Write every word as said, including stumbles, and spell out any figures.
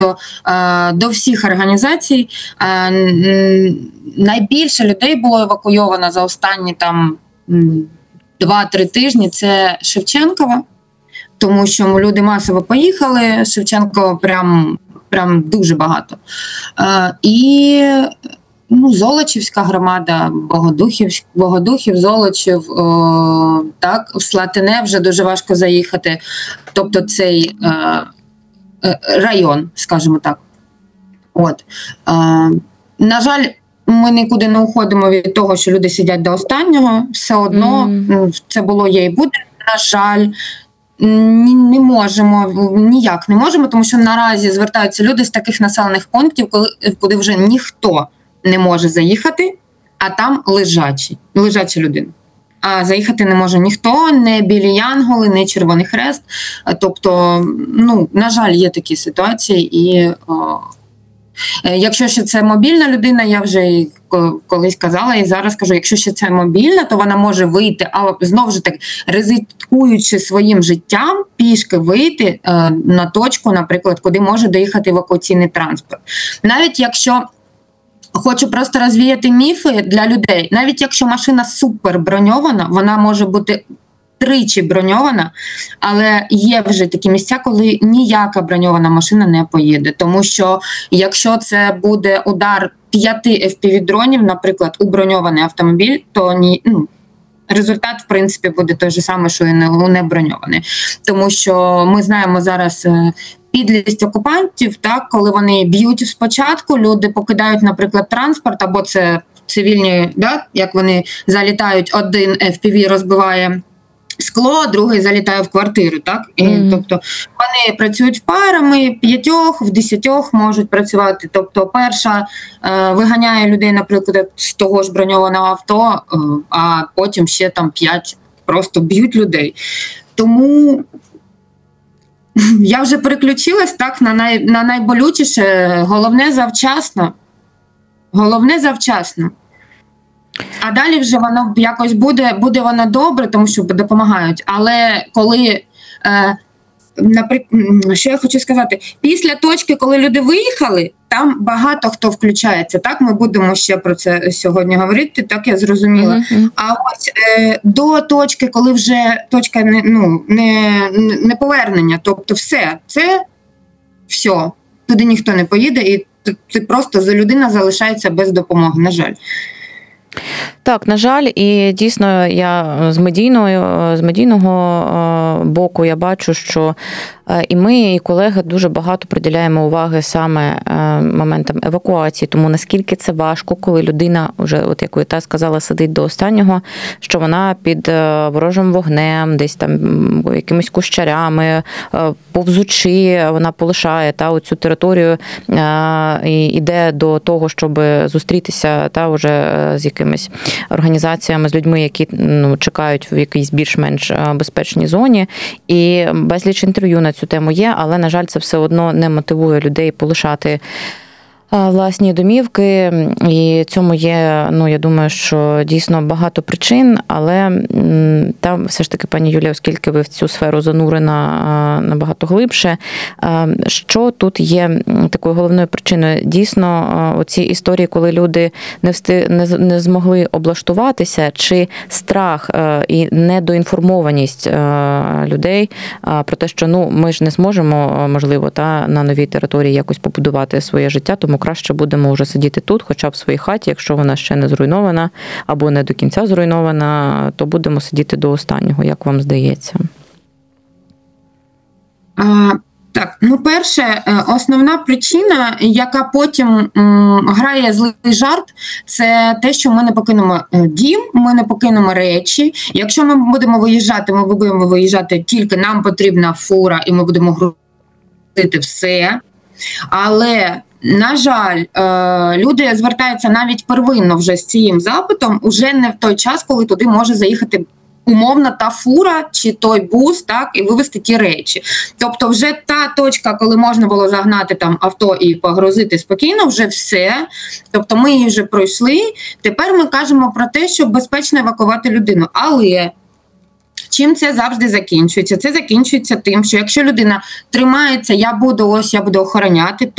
до всіх організацій. Найбільше людей було евакуйовано за останні там два-три тижні. Це Шевченкова, тому що люди масово поїхали, Шевченкова прям, прям дуже багато. І ну, Золочівська громада, Богодухів, Богодухів, Золочів, о, так, в Слатине вже дуже важко заїхати. Тобто цей е, район, скажімо так. От. Е, на жаль, ми нікуди не уходимо від того, що люди сидять до останнього. Все одно mm. це було, є і буде. На жаль, не можемо, ніяк не можемо, тому що наразі звертаються люди з таких населених пунктів, куди вже ніхто не може заїхати, а там лежачі, лежачі людини. А заїхати не може ніхто, не білі янголи, не Червоний Хрест. Тобто, ну, на жаль, є такі ситуації. І о, якщо ще це мобільна людина, я вже колись казала і зараз кажу, якщо ще це мобільна, то вона може вийти, а знову ж таки, ризикуючи своїм життям, пішки вийти е, на точку, наприклад, куди може доїхати евакуаційний транспорт. Навіть якщо хочу просто розвіяти міфи для людей. Навіть якщо машина супер броньована, вона може бути тричі броньована, але є вже такі місця, коли ніяка броньована машина не поїде. Тому що якщо це буде удар п'яти еф пі ві-дронів, наприклад, у броньований автомобіль, то ні, ну, результат, в принципі, буде той же самий, що і у неброньований. Тому що ми знаємо зараз підлість окупантів, так, коли вони б'ють спочатку, люди покидають, наприклад, транспорт, або це цивільні, да, як вони залітають, один еф пі ві розбиває скло, другий залітає в квартиру, так? І, mm-hmm. Тобто вони працюють парами, п'ятьох, в десятьох можуть працювати. Тобто перша е, виганяє людей, наприклад, з того ж броньованого авто, е, а потім ще там п'ять просто б'ють людей. Тому я вже переключилась так на най, на найболючіше. Головне завчасно. Головне завчасно. А далі вже воно якось буде, буде воно добре, тому що допомагають. Але коли, е, наприклад, що я хочу сказати, після точки, коли люди виїхали, там багато хто включається. Так, ми будемо ще про це сьогодні говорити, так я зрозуміла. Mm-hmm. А ось е, до точки, коли вже точка не, ну, не, не повернення, тобто все, це все, туди ніхто не поїде, і ти просто за людина залишається без допомоги, на жаль. Так, на жаль, і дійсно я з медійного, з медійного боку я бачу, що і ми, і колеги дуже багато приділяємо уваги саме моментам евакуації, тому наскільки це важко, коли людина вже, от як та сказала, сидить до останнього, що вона під ворожим вогнем, десь там якимись кущарями, повзучи, вона полишає та оцю територію і йде до того, щоб зустрітися та вже з якимись організаціями, з людьми, які ну, чекають в якійсь більш-менш безпечній зоні. І безліч інтерв'ю на цю тему є, але, на жаль, це все одно не мотивує людей полишати власні домівки, і цьому є, ну, я думаю, що дійсно багато причин, але там все ж таки, пані Юлія, оскільки ви в цю сферу занурена набагато глибше, що тут є такою головною причиною? Дійсно, оці історії, коли люди не, всти... не змогли облаштуватися, чи страх і недоінформованість людей про те, що, ну, ми ж не зможемо, можливо, та, на новій території якось побудувати своє життя, тому краще будемо вже сидіти тут, хоча б в своїй хаті, якщо вона ще не зруйнована або не до кінця зруйнована, то будемо сидіти до останнього, як вам здається? А, так, ну перше, основна причина, яка потім м, грає злий жарт, це те, що ми не покинемо дім, ми не покинемо речі. Якщо ми будемо виїжджати, ми будемо виїжджати тільки нам потрібна фура і ми будемо грузити все. Але на жаль, люди звертаються навіть первинно вже з цим запитом, уже не в той час, коли туди може заїхати умовно та фура чи той бус, так, і вивезти ті речі. Тобто вже та точка, коли можна було загнати там авто і погрузити спокійно, вже все. Тобто ми її вже пройшли. Тепер ми кажемо про те, щоб безпечно евакувати людину. Але Чим це завжди закінчується? Це закінчується тим, що якщо людина тримається, я буду ось, я буду охороняти,